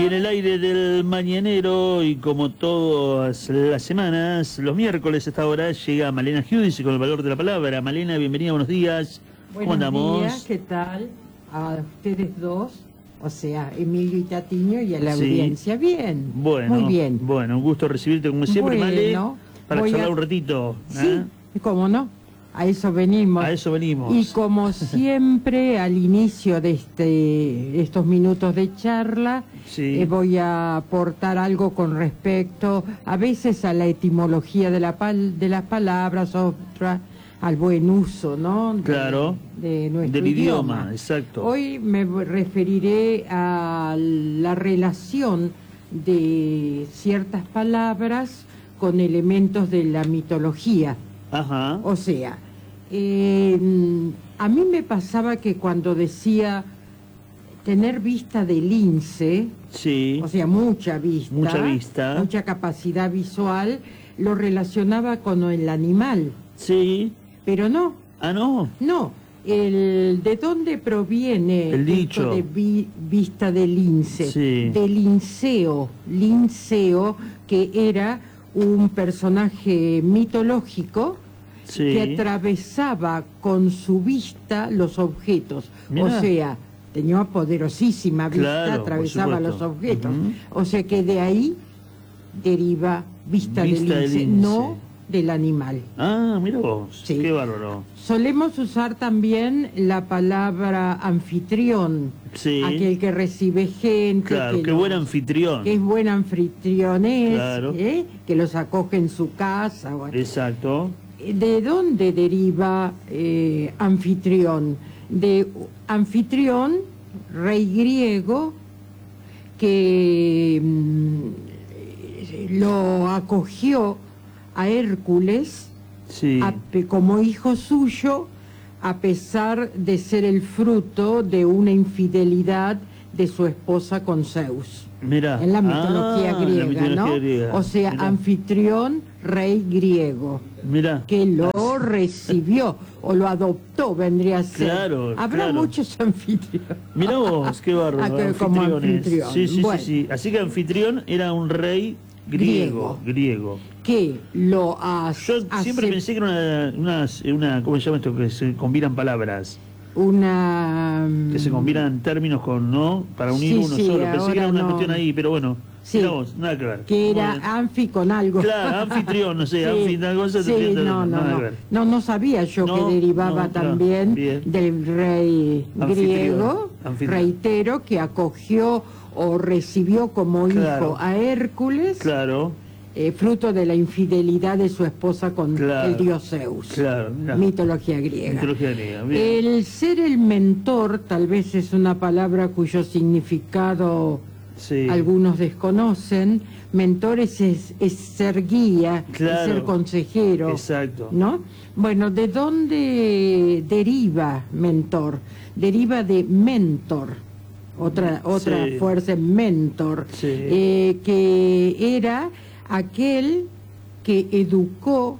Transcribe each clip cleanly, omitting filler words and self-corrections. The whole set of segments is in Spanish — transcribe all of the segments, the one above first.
En el aire del mañanero y como todas las semanas, los miércoles a esta hora llega Malena Giudice con el valor de la palabra. Malena, bienvenida, buenos días. ¿Cómo andamos? Buenos días, ¿qué tal? A ustedes dos, o sea, Emilio y Tatiño y a la audiencia. Bien, bueno, muy bien. Bueno, un gusto recibirte como siempre, Male, para charlar un ratito. Sí, ¿cómo no? A eso venimos. A eso venimos. Y como siempre, al inicio de estos minutos de charla, voy a aportar algo con respecto, a veces a la etimología de las palabras, otra al buen uso, ¿no? Claro, de nuestro del idioma, exacto. Hoy me referiré a la relación de ciertas palabras con elementos de la mitología. Ajá. O sea, a mí me pasaba que cuando decía tener vista de lince, sí, o sea, mucha vista, mucha capacidad visual, lo relacionaba con el animal. Sí. Pero no. Ah, no. No. ¿De dónde proviene el dicho de vista de lince? Sí. De Linceo. Linceo, que era un personaje mitológico, sí, que atravesaba con su vista los objetos. Mirá. O sea, tenía poderosísima vista, claro, atravesaba los objetos. O sea que de ahí deriva vista de lince, no del animal. Ah, mira vos, sí. Qué bárbaro. Solemos usar también la palabra anfitrión, sí, aquel que recibe gente. Claro, qué buen anfitrión. Que es buen anfitrión, claro, que los acoge en su casa. Bueno. Exacto. ¿De dónde deriva anfitrión? De anfitrión, rey griego, que lo acogió a Hércules sí, como hijo suyo, a pesar de ser el fruto de una infidelidad de su esposa con Zeus. Mirá. En la mitología griega, la mitología griega. O sea, mirá. Anfitrión, rey griego. Mirá. Que lo recibió o lo adoptó, vendría a ser. Claro, Habrá muchos anfitriones. Mirá vos, qué bárbaro. Como anfitrión. Sí, bueno. sí. Así que anfitrión era un rey griego. Que lo Yo siempre pensé que era una ¿cómo se llama esto? Que se combinan palabras. Que se combinan términos con, ¿no? Para unir uno solo. Pensé que era una cuestión ahí, pero bueno. Sí, vos, nada que ver. Que era anfi con algo. Claro, anfitrión, no sé, cosa. Sí, no sabía yo que derivaba también del rey griego, reitero, que acogió o recibió como hijo a Hércules. Claro. Fruto de la infidelidad de su esposa con el dios Zeus. Mitología griega. El ser el mentor tal vez es una palabra cuyo significado algunos desconocen. Mentor es ser guía, es ser consejero. Exacto. ¿No? Bueno, ¿de dónde deriva mentor? Deriva de mentor. Otra fuerza, mentor, que era aquel que educó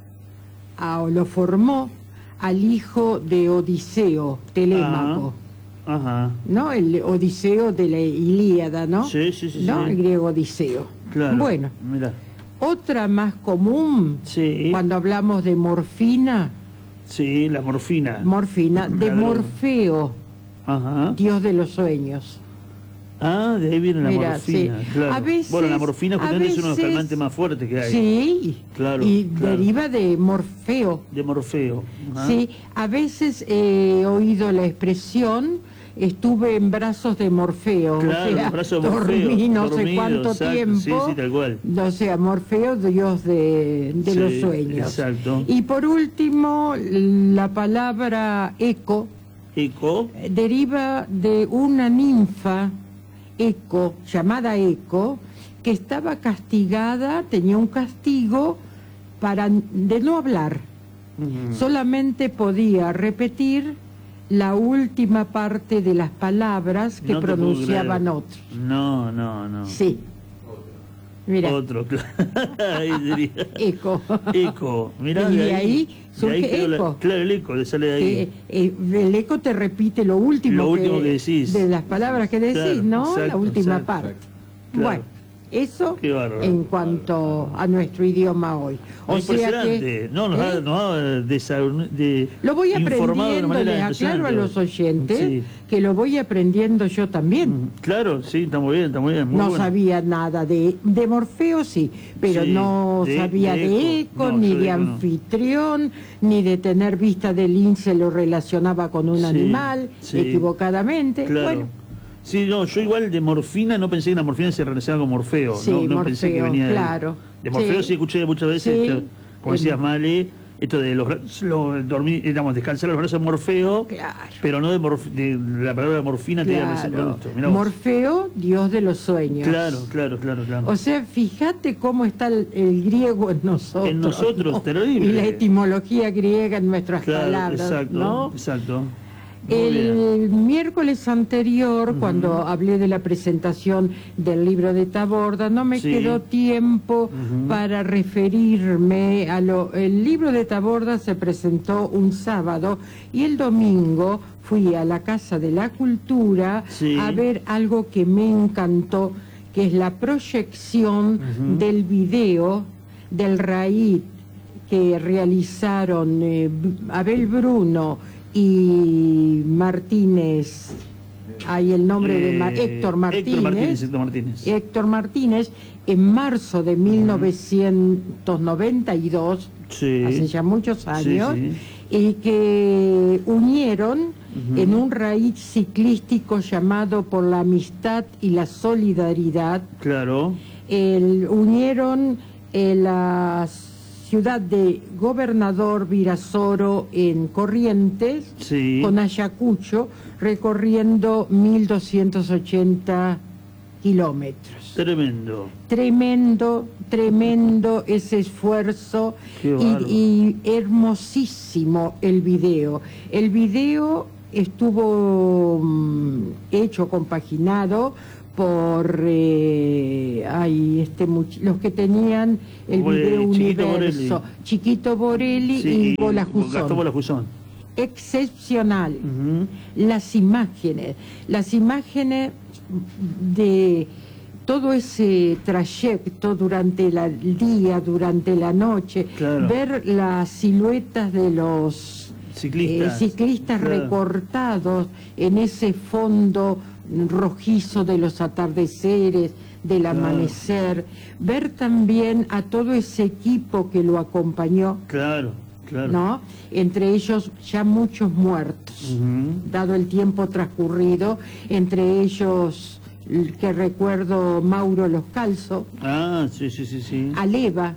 o lo formó al hijo de Odiseo, Telémaco. Ajá. ¿No? El Odiseo de la Ilíada, ¿no? Sí. ¿No? El griego Odiseo. Claro. Bueno, mirá. Otra más común, cuando hablamos de morfina. Sí, la morfina. Morfina, de Morfeo, dios de los sueños. Ah, de ahí viene la morfina, claro. A veces, bueno, la morfina justamente es uno de los calmantes más fuertes que hay. Sí, claro. Y deriva de Morfeo. De Morfeo. Sí, a veces he oído la expresión, estuve en brazos de Morfeo. Claro, o sea, brazos de Morfeo. Dormí no sé cuánto tiempo. Sí, tal cual. O sea, Morfeo, dios de los sueños. Exacto. Y por último, la palabra eco. Eco. Deriva de una ninfa, Eco, llamada Eco, que estaba castigada, tenía un castigo de no hablar. Solamente podía repetir la última parte de las palabras que pronunciaban otros. No. Sí. Mira. Otro, claro. Ahí diría. Eco. Eco. Mirá, y de ahí surge eco. Claro, el eco le sale de ahí. El eco te repite lo último que decís. de las palabras que decís, claro, ¿no? Exacto, la última parte. Claro. Bueno, eso bárbaro, en cuanto a nuestro idioma hoy. O sea que lo voy aprendiendo, les aclaro a los oyentes que lo voy aprendiendo yo también. Claro, sí, está muy bien, muy no bueno. Sabía nada de Morfeo, sí, pero sí, no sabía de Eco, ni de Anfitrión, ni de tener vista de lince lo relacionaba con un animal, equivocadamente. Claro. Bueno. Sí, no, yo igual de morfina no pensé que la morfina se relacionaba con Morfeo. Sí, no Morfeo, pensé que venía claro. de Morfeo. Sí, escuché muchas veces, como decías, Male, esto de dormir, digamos, descansar los brazos de Morfeo, pero no de la palabra morfina te llama ese producto. Mirá Morfeo, dios de los sueños. Claro. O sea, fíjate cómo está el griego en nosotros. En nosotros, terrible. Y la etimología griega en nuestras palabras. Exacto, ¿no? Exacto. El miércoles anterior, cuando hablé de la presentación del libro de Taborda, no me quedó tiempo para referirme a el libro de Taborda se presentó un sábado y el domingo fui a la Casa de la Cultura a ver algo que me encantó, que es la proyección del video del RAID que realizaron Abel Bruno y Martínez, hay el nombre de Héctor Martínez. Héctor Martínez, en marzo de 1992, hace ya muchos años, y que unieron en un raíz ciclístico llamado Por la Amistad y la Solidaridad. Unieron las ciudad de Gobernador Virasoro en Corrientes, con Ayacucho, recorriendo 1.280 kilómetros. Tremendo ese esfuerzo y hermosísimo el video. El video estuvo hecho, compaginado por los que tenían el video Universo, Chiquito Borelli y Gastón Bolajuzón. Excepcional. Las imágenes de todo ese trayecto durante el día, durante la noche, ver las siluetas de los ciclistas recortados en ese fondo rojizo de los atardeceres, del amanecer, ver también a todo ese equipo que lo acompañó, ¿no? Entre ellos ya muchos muertos, dado el tiempo transcurrido, entre ellos que recuerdo Mauro Los Calzo, Aleva,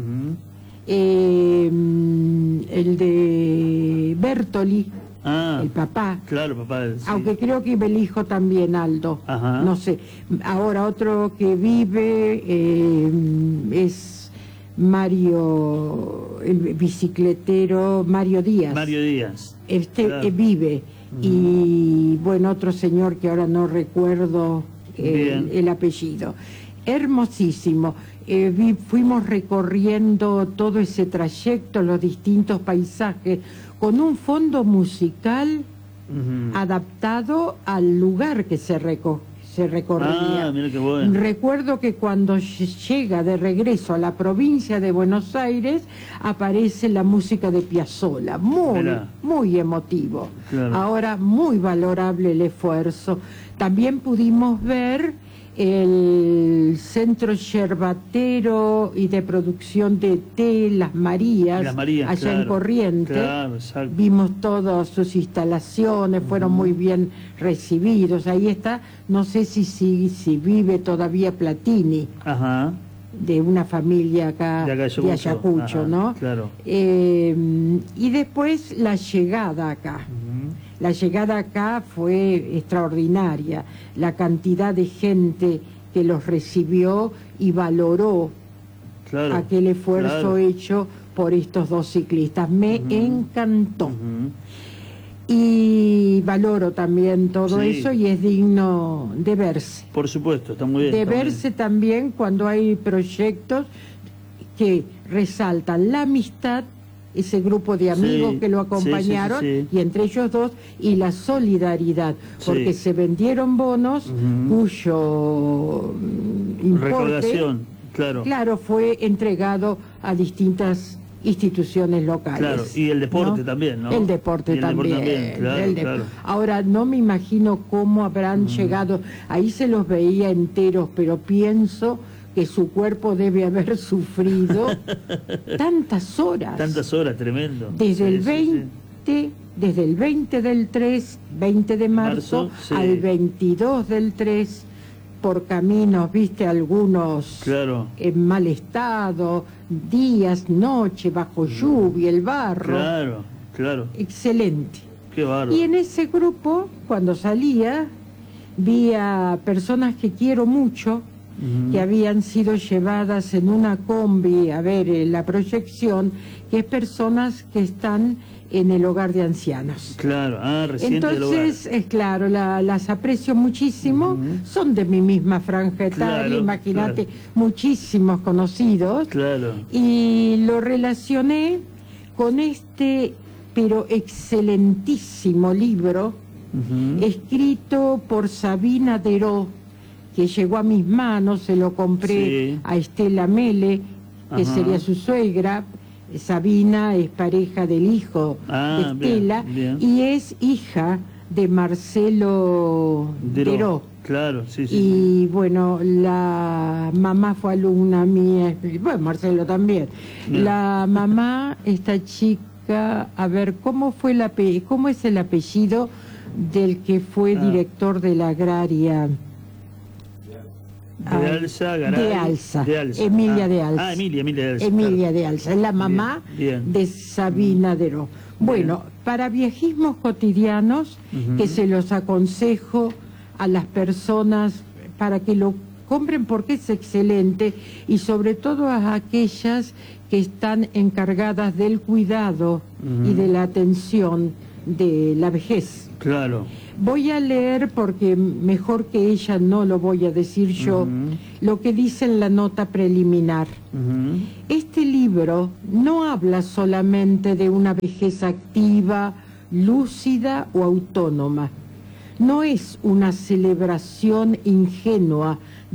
el de Bertoli, el papá. Aunque creo que el hijo también, Aldo. No sé. Ahora otro que vive es Mario, el bicicletero Mario Díaz. Vive. Y bueno, otro señor que ahora no recuerdo el apellido. Hermosísimo. Fuimos recorriendo todo ese trayecto, los distintos paisajes, con un fondo musical adaptado al lugar que se recorría. Mira qué bueno. Recuerdo que cuando llega de regreso a la provincia de Buenos Aires, aparece la música de Piazzolla, muy emotivo. Ahora, muy valorable el esfuerzo. También pudimos ver el Centro Yerbatero y de Producción de Té, Las Marías, allá en Corrientes. Vimos todas sus instalaciones, fueron muy bien recibidos. Ahí está, no sé si vive todavía Platini, de una familia acá de Ayacucho, ¿no? Y después la llegada acá. La llegada acá fue extraordinaria, la cantidad de gente que los recibió y valoró aquel esfuerzo hecho por estos dos ciclistas. Me encantó. Y valoro también todo eso y es digno de verse. Por supuesto, está muy bien. De verse también cuando hay proyectos que resaltan la amistad, ese grupo de amigos que lo acompañaron, y entre ellos dos, y la solidaridad, porque se vendieron bonos cuyo importe, recaudación, claro. Claro, fue entregado a distintas instituciones locales. Claro, y el deporte, ¿no? También, ¿no? El deporte también. Claro. Ahora, no me imagino cómo habrán llegado, ahí se los veía enteros, pero pienso que su cuerpo debe haber sufrido tantas horas. Tantas horas, tremendo. Desde el 20 del 3, 20 de marzo, al 22 del 3, por caminos, viste, algunos en mal estado, días, noche, bajo lluvia, el barro. Claro. Excelente. Qué bárbaro. Y en ese grupo, cuando salía, vi a personas que quiero mucho, que habían sido llevadas en una combi a ver la proyección, que es personas que están en el hogar de ancianos. Claro, reciente. Entonces, es claro, las aprecio muchísimo, son de mi misma franja etaria, imagínate, muchísimos conocidos. Claro. Y lo relacioné con este, pero excelentísimo libro, escrito por Sabina Deró, que llegó a mis manos, se lo compré a Estela Mele, que sería su suegra. Sabina es pareja del hijo de Estela, y es hija de Marcelo Deró. Claro, Y bueno, la mamá fue alumna mía, bueno, Marcelo también. La mamá, esta chica, a ver, ¿cómo es el apellido del que fue director de la agraria? De Alza. Emilia de Alza. Emilia de Alza. Emilia de Alza, es la mamá de Sabina Deró. Bueno, para viajismos cotidianos, que se los aconsejo a las personas para que lo compren porque es excelente, y sobre todo a aquellas que están encargadas del cuidado y de la atención de la vejez. Claro. Voy a leer, porque mejor que ella no lo voy a decir yo, lo que dice en la nota preliminar. Este libro no habla solamente de una vejez activa, lúcida o autónoma. No es una celebración ingenua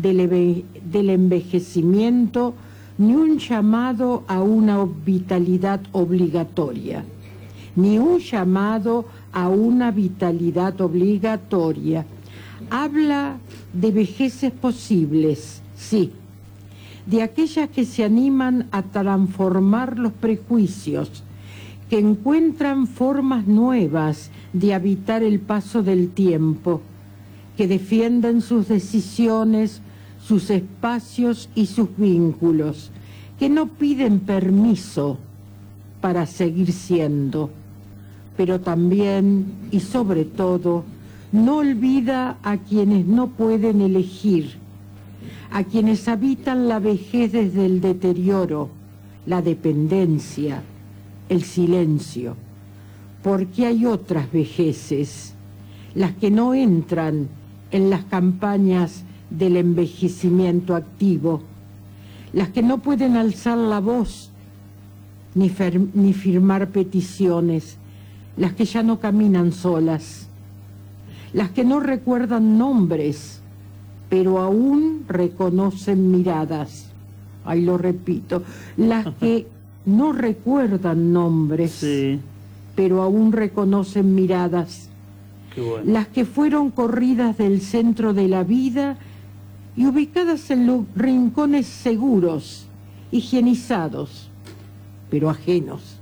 del envejecimiento, ni un llamado a una vitalidad obligatoria, ni un llamado a una vitalidad obligatoria. Habla de vejeces posibles, sí, de aquellas que se animan a transformar los prejuicios, que encuentran formas nuevas de habitar el paso del tiempo, que defienden sus decisiones, sus espacios y sus vínculos, que no piden permiso para seguir siendo, pero también y sobre todo no olvida a quienes no pueden elegir, a quienes habitan la vejez desde el deterioro, la dependencia, el silencio, porque hay otras vejeces, las que no entran en las campañas del envejecimiento activo, las que no pueden alzar la voz ni firmar peticiones, las que ya no caminan solas, las que no recuerdan nombres, pero aún reconocen miradas. Ahí lo repito, las que no recuerdan nombres, pero aún reconocen miradas. Qué bueno. Las que fueron corridas del centro de la vida y ubicadas en los rincones seguros, higienizados, pero ajenos.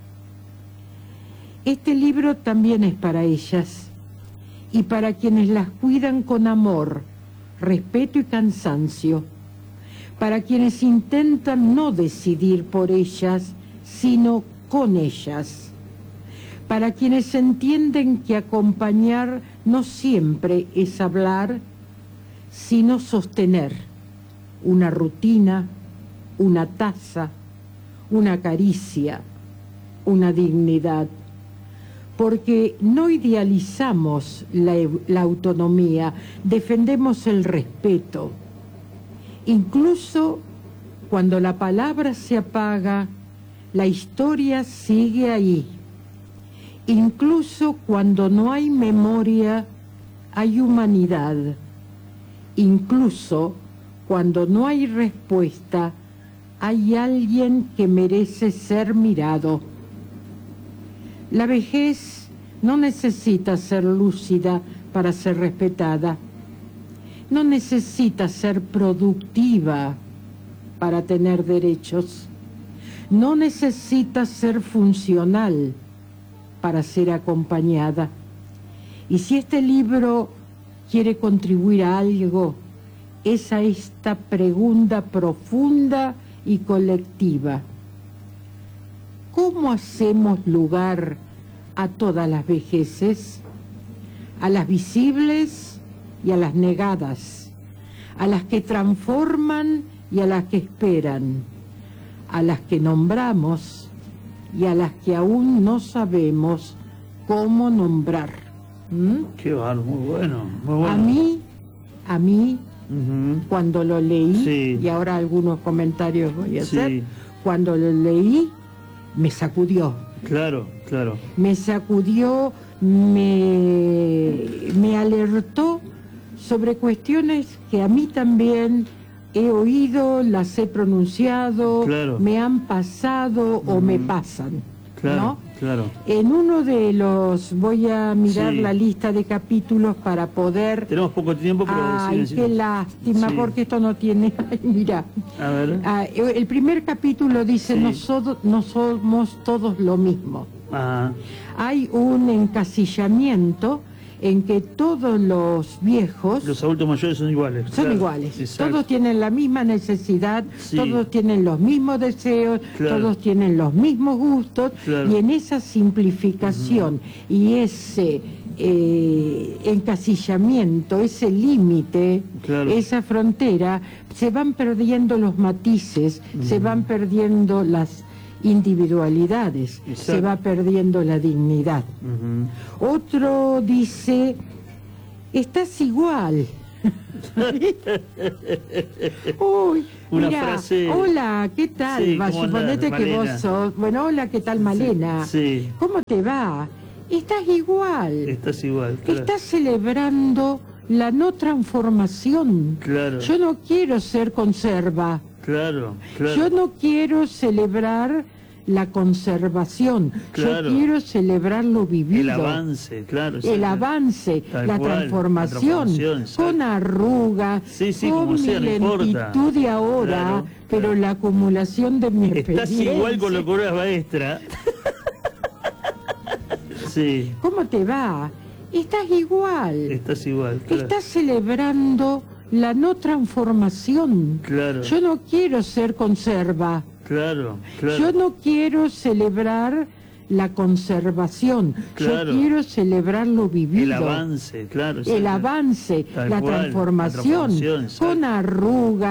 Este libro también es para ellas y para quienes las cuidan con amor, respeto y cansancio, para quienes intentan no decidir por ellas, sino con ellas, para quienes entienden que acompañar no siempre es hablar, sino sostener una rutina, una taza, una caricia, una dignidad. Porque no idealizamos la autonomía, defendemos el respeto. Incluso cuando la palabra se apaga, la historia sigue ahí. Incluso cuando no hay memoria, hay humanidad. Incluso cuando no hay respuesta, hay alguien que merece ser mirado. La vejez no necesita ser lúcida para ser respetada. No necesita ser productiva para tener derechos. No necesita ser funcional para ser acompañada. Y si este libro quiere contribuir a algo, es a esta pregunta profunda y colectiva. ¿Cómo hacemos lugar a todas las vejeces? A las visibles y a las negadas, a las que transforman y a las que esperan, a las que nombramos y a las que aún no sabemos cómo nombrar. Qué bárbaro, muy bueno, muy bueno. A mí, cuando lo leí, y ahora algunos comentarios voy a hacer, cuando lo leí, me sacudió. Claro, claro. Me sacudió, me alertó sobre cuestiones que a mí también he oído, las he pronunciado, me han pasado o me pasan, ¿no? Claro. En uno de los, voy a mirar la lista de capítulos para poder... Tenemos poco tiempo, pero... Ay, qué lástima, porque esto no tiene... Ay, mira. A ver. El primer capítulo dice, no somos todos lo mismo. Hay un encasillamiento en que todos los viejos... Los adultos mayores son iguales. Son iguales. Exacto. Todos tienen la misma necesidad, todos tienen los mismos deseos, todos tienen los mismos gustos, y en esa simplificación y ese encasillamiento, ese límite, esa frontera, se van perdiendo los matices, se van perdiendo las individualidades, se va perdiendo la dignidad. Otro dice, estás igual. Uy, una mira, frase... Hola, ¿qué tal? Suponete que vos sos... Bueno, hola, ¿qué tal, Malena? ¿Cómo te va? Estás igual. Estás igual, Estás celebrando la no transformación. Yo no quiero ser conserva. Yo no quiero celebrar la conservación, yo quiero celebrar lo vivido. El avance, el avance, la transformación, con arrugas, con mi lentitud de ahora, pero la acumulación de mi experiencia. Estás igual con lo que obra maestra. ¿Cómo te va? Estás igual. Estás igual, Estás celebrando la no transformación. Yo no quiero ser conserva. Yo no quiero celebrar la conservación. Yo quiero celebrar lo vivido. El avance, el avance, la transformación, con arrugas.